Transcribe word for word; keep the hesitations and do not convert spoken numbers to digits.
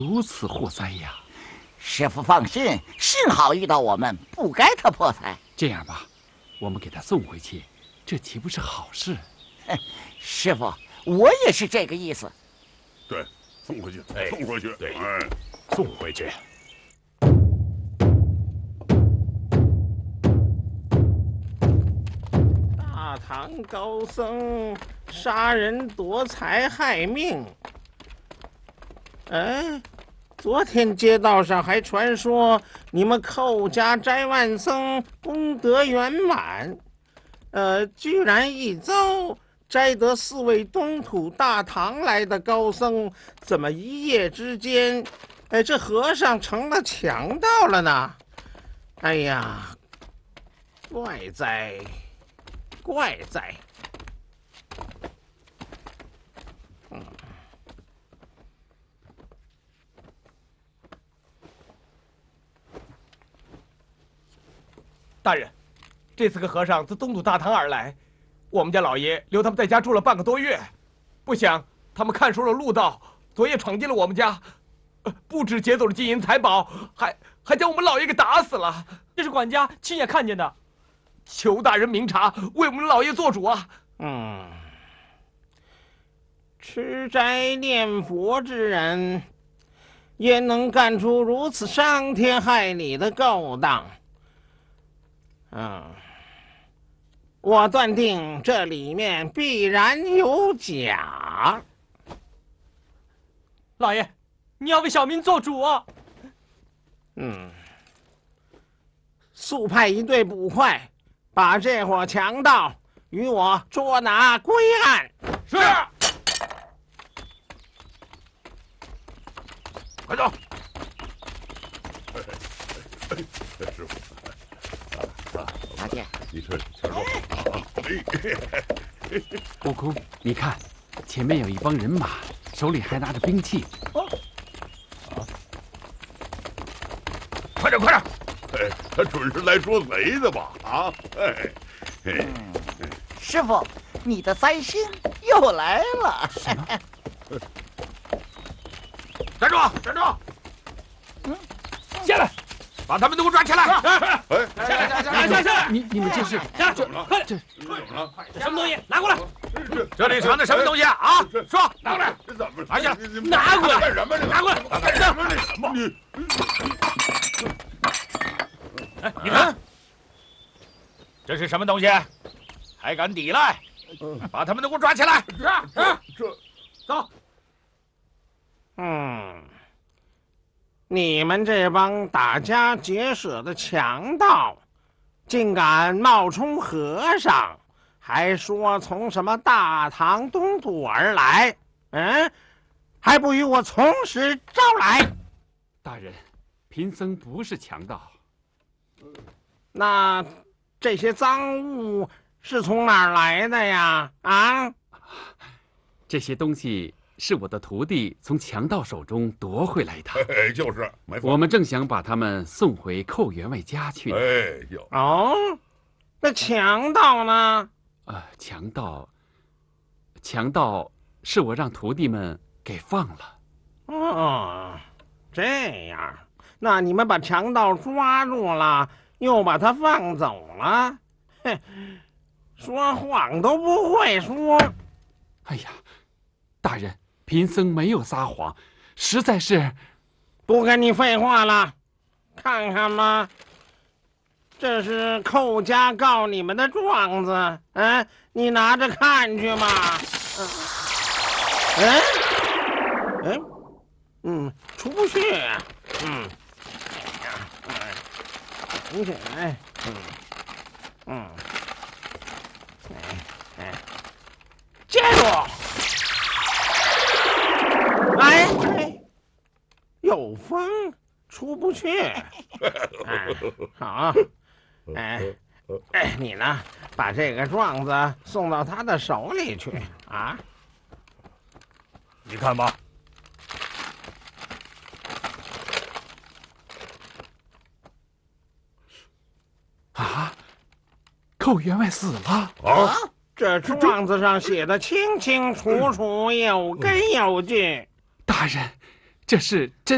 如此祸灾呀！ 师傅放心，幸好遇到我们，不该他破财。 这样吧，我们给他送回去，这岂不是好事？ 哼，师傅，我也是这个意思。 对，送回去，送回去， 对， 哎， 送回去。 大唐高僧杀人夺财害命。哎，昨天街道上还传说你们寇家斋万僧功德圆满，呃，居然一遭摘得四位东土大唐来的高僧，怎么一夜之间，哎，这和尚成了强盗了呢？哎呀，怪哉！ 怪哉！嗯， 大人，这四个和尚自东土大唐而来，我们家老爷留他们在家住了半个多月，不想他们看出了路道，昨夜闯进了我们家，呃，不止劫走了金银财宝，还还将我们老爷给打死了。这是管家亲眼看见的。 求大人明察，为我们老爷做主啊！ 嗯，吃斋念佛之人，也能干出如此伤天害理的勾当。嗯，我断定这里面必然有假。 老爷，你要为小民做主啊！ 嗯，速派一队捕快。 把这伙强盗与我捉拿归案。 是。 快走！ 师傅， 大姐， 你这全说。 悟空，你看，前面有一帮人马，手里还拿着兵器。 哦。啊！快点，快点！ 哎，他准是来捉贼的吧？啊，哎，哎， 师傅，你的灾星又来了。 什么？ 站住！站住！ 嗯， 下来，把他们都给我抓起来！ 哎， 下来，下来，下来，下来！下来！ 你你们这是下怎么了？ 这怎么了？ 什么东西？拿过来！ 这里藏的什么东西啊？啊，说， 拿过来！这怎么？ 拿下来！ 拿过来！ 干什么？ 拿过来！ 干什么？什么？你。 哎，你看，这是什么东西？还敢抵赖？把他们都给我抓起来！ 是是，这走。 嗯，你们这帮打家劫舍的强盗，竟敢冒充和尚，还说从什么大唐东土而来？嗯，还不与我从实招来？ 大人，贫僧不是强盗。 那这些赃物是从哪儿来的呀？啊， 这些东西是我的徒弟从强盗手中夺回来的。 哎，就是，没错。 我们正想把他们送回寇员外家去。 哎，有哦，那强盗呢？ 呃，强盗，强盗是我让徒弟们给放了。 哦，这样，那你们把强盗抓住了。 又把他放走了，哼，说谎都不会说。 哎呀，大人，贫僧没有撒谎，实在是…… 不跟你废话了，看看吧，这是寇家告你们的状子，嗯，你拿着看去嘛。嗯，哎，嗯，出不去，嗯。 藏起来，嗯，嗯，哎哎，接住！哎哎，有风，出不去。哎，好，哎哎，你呢？把这个状子送到他的手里去啊！ 你看吧。 啊！寇员外死了啊！ 这状子上写的清清楚楚，有根有据。 大人，这是真。